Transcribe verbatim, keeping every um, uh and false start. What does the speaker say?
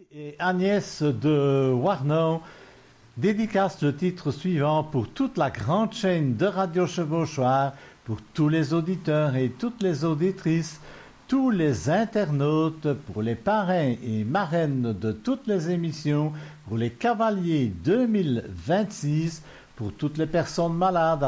et Agnès de Warnau dédicace le titre suivant pour toute la grande chaîne de Radio Chevauchoir, pour tous les auditeurs et toutes les auditrices, tous les internautes, pour les parrains et marraines de toutes les émissions, pour les cavaliers deux mille vingt-six, pour toutes les personnes malades